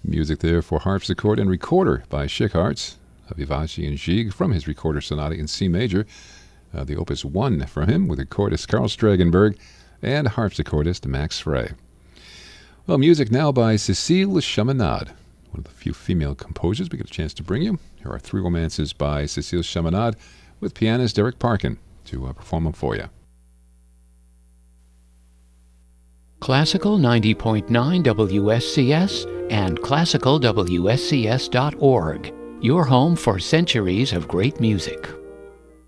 Music there for harpsichord and recorder by Schickhartz, Vivace and Gigue from his Recorder Sonata in C major, the Opus 1 from him with recordist Carl Stragenberg and harpsichordist Max Frey. Well, music now by Cécile Chaminade, one of the few female composers we get a chance to bring you. Here are three romances by Cécile Chaminade with pianist Derek Parkin to perform them for you. Classical 90.9 WSCS and classicalwscs.org, your home for centuries of great music.